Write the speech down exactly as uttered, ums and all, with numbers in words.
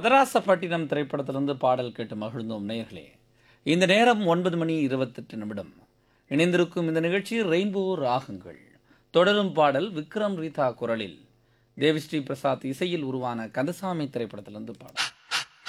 மதராசப்பட்டினம் திரைப்படத்திலிருந்து பாடல் கேட்டு மகிழ்ந்தோம் நேயர்களே. இந்த நேரம் ஒன்பது மணி இருபத்தெட்டு நிமிடம். இணைந்திருக்கும் இந்த நிகழ்ச்சி ரெயின்போ ராகங்கள். தொடரும் பாடல் விக்ரம் ரீதா குரலில் தேவிஸ்ரீ பிரசாத் இசையில் உருவான கந்தசாமி திரைப்படத்திலிருந்து பாடல்.